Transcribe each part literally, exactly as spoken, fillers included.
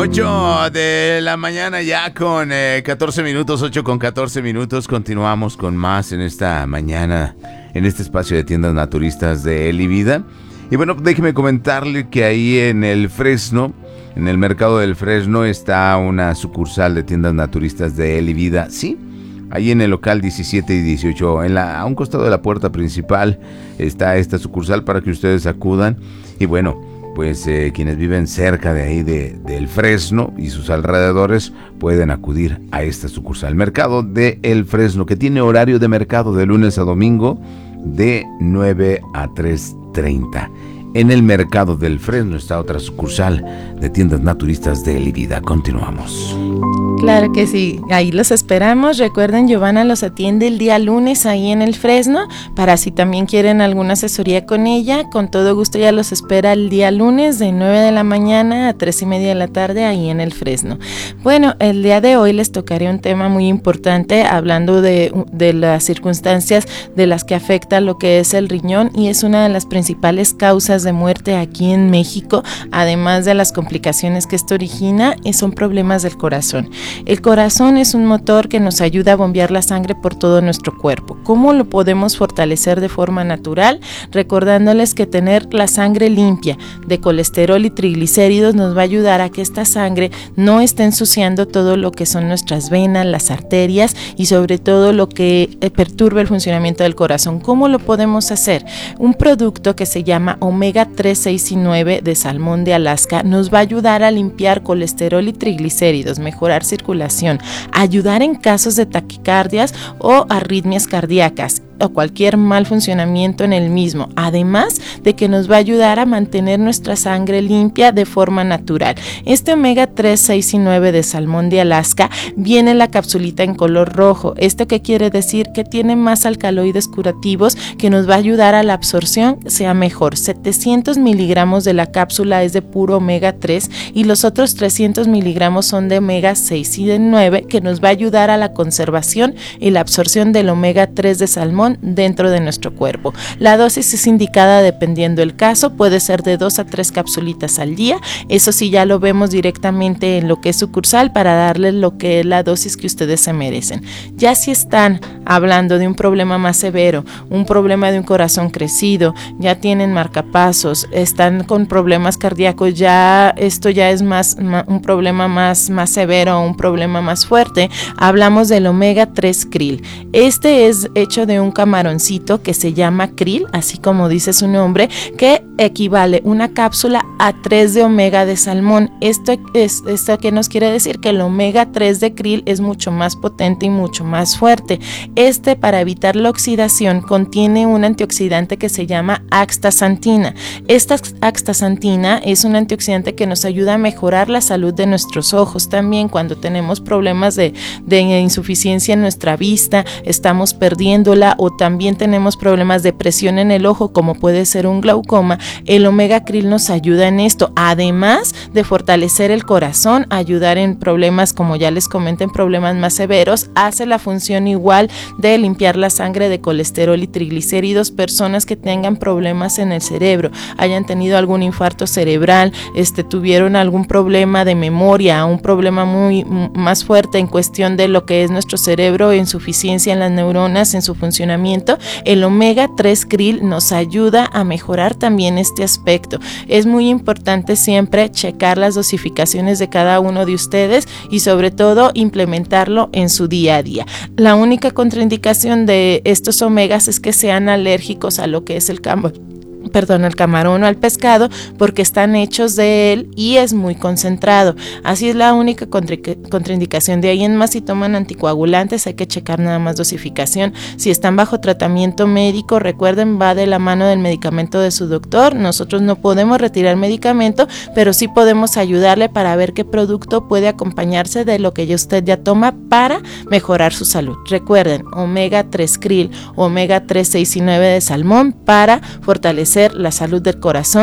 ocho de la mañana ya con eh, catorce minutos, ocho con catorce minutos. Continuamos con más en esta mañana, en este espacio de tiendas naturistas de Eli Vida. Y bueno, déjeme comentarle que ahí en el Fresno, en el mercado del Fresno, está una sucursal de tiendas naturistas de Eli Vida. Sí, ahí en el local diecisiete y dieciocho, en la, a un costado de la puerta principal, está esta sucursal para que ustedes acudan. Y bueno, pues eh, quienes viven cerca de ahí de, del Fresno y sus alrededores pueden acudir a esta sucursal. Mercado de El Fresno, que tiene horario de mercado de lunes a domingo de nueve a tres treinta. En el mercado del Fresno está otra sucursal de tiendas naturistas de Eli Vida. Continuamos. Claro que sí, ahí los esperamos. Recuerden, Giovanna los atiende el día lunes ahí en el Fresno, para si también quieren alguna asesoría con ella, con todo gusto ya los espera el día lunes de nueve de la mañana a tres y media de la tarde ahí en el Fresno. Bueno, el día de hoy les tocaré un tema muy importante, hablando de, de las circunstancias de las que afecta lo que es el riñón, y es una de las principales causas de muerte aquí en México, además de las complicaciones que esto origina, y son problemas del corazón. El corazón es un motor que nos ayuda a bombear la sangre por todo nuestro cuerpo. ¿Cómo lo podemos fortalecer de forma natural? Recordándoles que tener la sangre limpia de colesterol y triglicéridos nos va a ayudar a que esta sangre no esté ensuciando todo lo que son nuestras venas, las arterias y sobre todo lo que perturba el funcionamiento del corazón. ¿Cómo lo podemos hacer? Un producto que se llama omega tres, seis y nueve de salmón de Alaska nos va a ayudar a limpiar colesterol y triglicéridos, mejorar circulación, ayudar en casos de taquicardias o arritmias cardíacas o cualquier mal funcionamiento en el mismo, además de que nos va a ayudar a mantener nuestra sangre limpia de forma natural. Este omega tres, seis y nueve de salmón de Alaska viene en la capsulita en color rojo. ¿Esto qué quiere decir? Que tiene más alcaloides curativos que nos va a ayudar a la absorción sea mejor. setecientos miligramos de la cápsula es de puro omega tres y los otros trescientos miligramos son de omega seis y de nueve, que nos va a ayudar a la conservación y la absorción del omega tres de salmón dentro de nuestro cuerpo. La dosis es indicada dependiendo el caso, puede ser de dos a tres capsulitas al día. Eso sí, ya lo vemos directamente en lo que es sucursal para darles lo que es la dosis que ustedes se merecen. Ya si están hablando de un problema más severo, un problema de un corazón crecido, ya tienen marcapasos, están con problemas cardíacos, ya esto ya es más, más un problema más, más severo, un problema más fuerte, hablamos del omega tres krill. Este es hecho de un camaroncito que se llama krill, así como dice su nombre, que equivale una cápsula a tres de omega de salmón. Esto es esto que nos quiere decir que el omega tres de krill es mucho más potente y mucho más fuerte. Este, para evitar la oxidación, contiene un antioxidante que se llama astaxantina. Esta astaxantina es un antioxidante que nos ayuda a mejorar la salud de nuestros ojos. También cuando tenemos problemas de, de insuficiencia en nuestra vista, estamos perdiéndola, o también tenemos problemas de presión en el ojo, como puede ser un glaucoma, el omega krill nos ayuda en esto, además de fortalecer el corazón, ayudar en problemas, como ya les comenté, en problemas más severos, hace la función igual de limpiar la sangre de colesterol y triglicéridos. Personas que tengan problemas en el cerebro, hayan tenido algún infarto cerebral, este, tuvieron algún problema de memoria, un problema muy más fuerte en cuestión de lo que es nuestro cerebro, insuficiencia en las neuronas, en su funcionamiento, el omega tres krill nos ayuda a mejorar también este aspecto. Es muy importante siempre checar las dosificaciones de cada uno de ustedes y sobre todo implementarlo en su día a día. La única contraindicación de estos omegas es que sean alérgicos a lo que es el campo perdón, al camarón o al pescado, porque están hechos de él y es muy concentrado. Así es la única contra, contraindicación. De ahí en más, si toman anticoagulantes, hay que checar nada más dosificación. Si están bajo tratamiento médico, recuerden, va de la mano del medicamento de su doctor. Nosotros no podemos retirar medicamento, pero sí podemos ayudarle para ver qué producto puede acompañarse de lo que ya usted ya toma para mejorar su salud. Recuerden, omega tres krill, omega tres, seis y nueve de salmón para fortalecer la salud del corazón,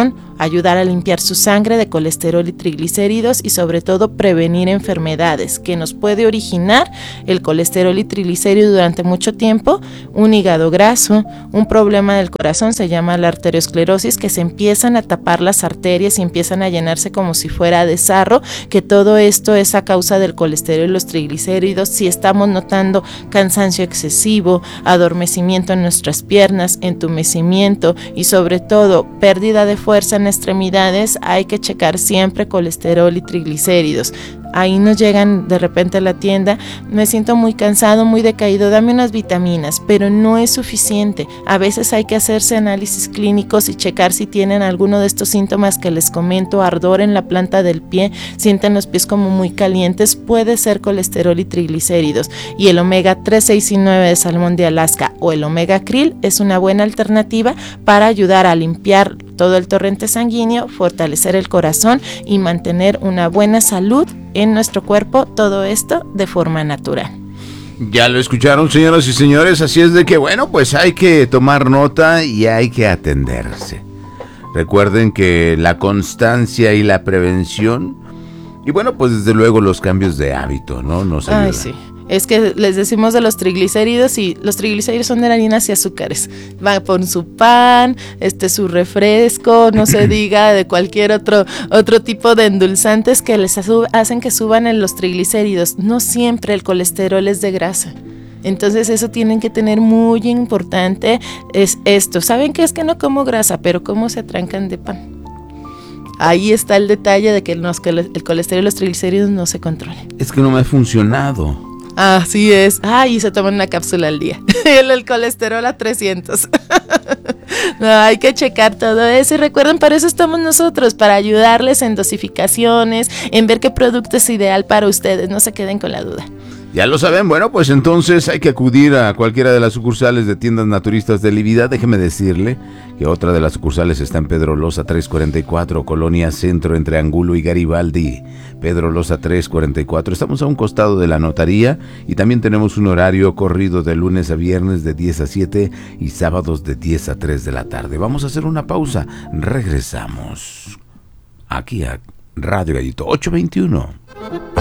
ayudar a limpiar su sangre de colesterol y triglicéridos y sobre todo prevenir enfermedades que nos puede originar el colesterol y triglicéridos durante mucho tiempo, un hígado graso, un problema del corazón, se llama la arteriosclerosis, que se empiezan a tapar las arterias y empiezan a llenarse como si fuera de sarro, que todo esto es a causa del colesterol y los triglicéridos. Si estamos notando cansancio excesivo, adormecimiento en nuestras piernas, entumecimiento y sobre todo pérdida de fuerza en extremidades, hay que checar siempre colesterol y triglicéridos. Ahí nos llegan de repente a la tienda, me siento muy cansado, muy decaído, dame unas vitaminas, pero no es suficiente. A veces hay que hacerse análisis clínicos y checar si tienen alguno de estos síntomas que les comento, ardor en la planta del pie, sienten los pies como muy calientes, puede ser colesterol y triglicéridos. Y el omega tres, seis y nueve de salmón de Alaska o el omega krill es una buena alternativa para ayudar a limpiar todo el torrente sanguíneo, fortalecer el corazón y mantener una buena salud en nuestro cuerpo, todo esto de forma natural. Ya lo escucharon, señoras y señores, así es de que, bueno, pues hay que tomar nota y hay que atenderse. Recuerden que la constancia y la prevención, y bueno, pues desde luego los cambios de hábito, ¿no? Nos ayudan. Ay, sí. Es que les decimos de los triglicéridos y los triglicéridos son de harinas y azúcares. Va por su pan, este su refresco, no se diga de cualquier otro otro tipo de endulzantes que les hacen que suban en los triglicéridos. No siempre el colesterol es de grasa. Entonces eso tienen que tener muy importante es esto. ¿Saben qué? Es que no como grasa, pero cómo se atrancan de pan. Ahí está el detalle de que el, el colesterol y los triglicéridos no se controlen. Es que no me ha funcionado. Así es. Ay, y se toman una cápsula al día. el, el colesterol a trescientos. No, hay que checar todo eso. Y recuerden, para eso estamos nosotros, para ayudarles en dosificaciones, en ver qué producto es ideal para ustedes. No se queden con la duda. Ya lo saben, bueno, pues entonces hay que acudir a cualquiera de las sucursales de tiendas naturistas de Elivida. Déjeme decirle que otra de las sucursales está en Pedro Loza trescientos cuarenta y cuatro, Colonia Centro, entre Angulo y Garibaldi. Pedro Loza trescientos cuarenta y cuatro. Estamos a un costado de la notaría y también tenemos un horario corrido de lunes a viernes de diez a siete y sábados de diez a tres de la tarde. Vamos a hacer una pausa. Regresamos aquí a Radio Gallito ocho veintiuno.